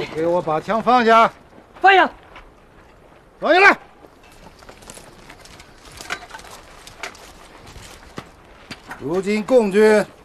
给我把枪放下！ 放下！ 放下来！如今共军